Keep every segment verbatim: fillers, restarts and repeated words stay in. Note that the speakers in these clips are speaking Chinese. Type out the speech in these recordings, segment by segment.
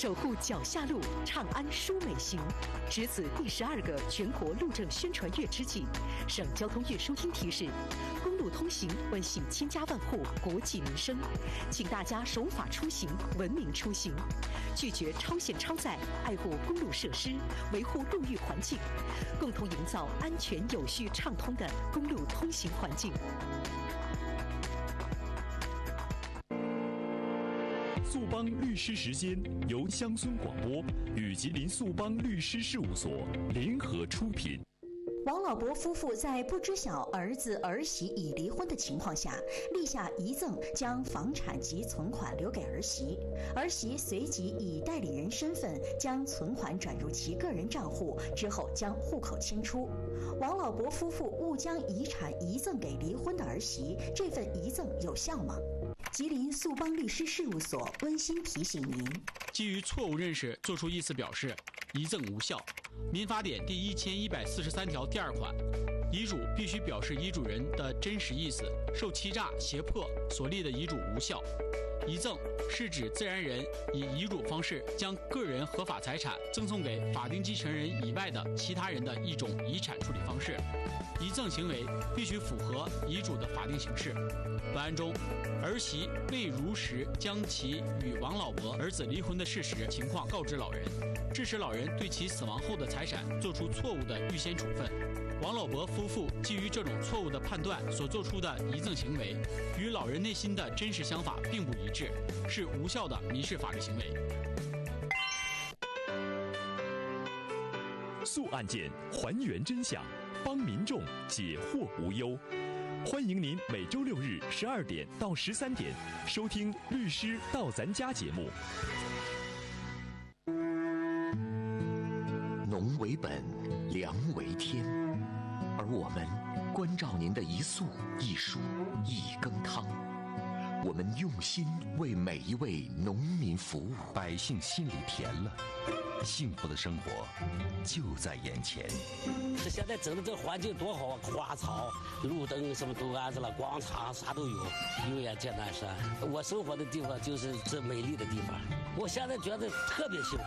守护脚下路，长安舒美行。值此第十二个全国路政宣传月之际，省交通运输厅提示：公路通行关系千家万户国计民生，请大家守法出行，文明出行，拒绝超限超载，爱护公路设施，维护路域环境，共同营造安全、有序、畅通的公路通行环境。 速帮律师时间由乡村广播与吉林速帮律师事务所联合出品。 王老伯夫妇在不知晓儿子儿媳已离婚的情况下，立下遗赠，将房产及存款留给儿媳。儿媳随即以代理人身份将存款转入其个人账户，之后将户口迁出。王老伯夫妇误将遗产遗赠给离婚的儿媳，这份遗赠有效吗？吉林速帮律师事务所温馨提醒您： 基于错误认识作出意思表示，遗赠无效。民法典第一千一百四十三条第二款，遗嘱必须表示遗嘱人的真实意思，受欺诈、胁迫所立的遗嘱无效。遗赠是指自然人以遗嘱方式将个人合法财产赠送给法定继承人以外的其他人的一种遗产处理方式。遗赠行为必须符合遗嘱的法定形式。本案中，儿媳未如实将其与王老伯儿子离婚的事实情况告知老人，致使老人对其死亡后的财产做出错误的预先处分。王老伯夫妇基于这种错误的判断所做出的遗赠行为，与老人内心的真实想法并不一致，是无效的民事法律行为。 速案件，还原真相，帮民众解惑无忧。欢迎您每周六日十二点到十三点收听《律师到咱家》节目。 农为本，粮为天，而我们关照您的一粟一蔬一羹汤。我们用心为每一位农民服务， 百姓心里甜了，幸福的生活就在眼前。 这现在整的这环境多好啊，花草、路灯什么都安置了，广场啥都有，有眼见南山。我生活的地方就是这美丽的地方，我现在觉得特别幸福。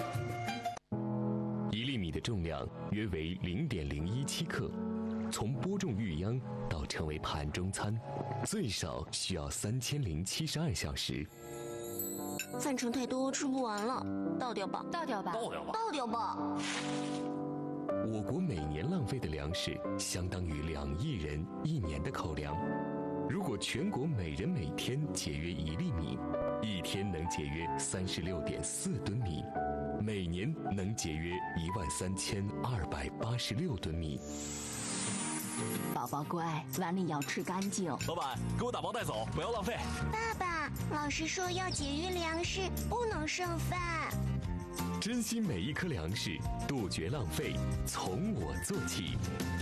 一粒米的重量约为零点零一七克，从播种育秧到成为盘中餐，最少需要三千零七十二小时。 饭盛太多，吃不完了，倒掉吧， 倒掉吧， 倒掉吧， 倒掉吧。 我国每年浪费的粮食相当于两亿人一年的口粮。如果全国每人每天节约一粒米，一天能节约三十六点四吨米，每年能节约一万三千二百八十六吨米。 宝宝乖，碗里要吃干净。 老板，给我打包带走，不要浪费。 爸爸，老师说要节约粮食，不能剩饭。 珍惜每一颗粮食，杜绝浪费，从我做起。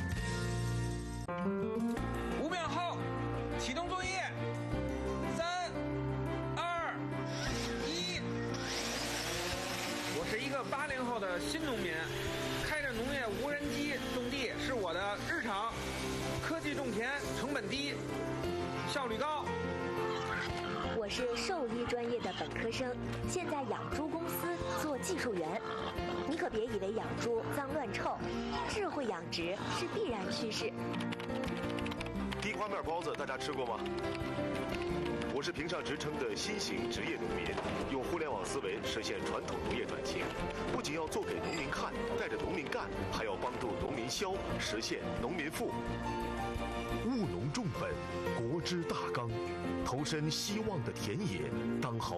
五秒后，启动作业。三、二、一。我是一个八零后的新农民，开着农业无人机种地是我的日常。科技种田，成本低，效率高。 我是兽医专业的本科生，现在养猪公司做技术员。你可别以为养猪脏乱臭，智慧养殖是必然趋势。 地瓜面包子大家吃过吗？我是评上职称的新型职业农民，用互联网思维实现传统农业转型，不仅要做给农民看，带着农民干，还要帮助农民消，实现农民富。务农重本，国之大纲，投身希望的田野，当好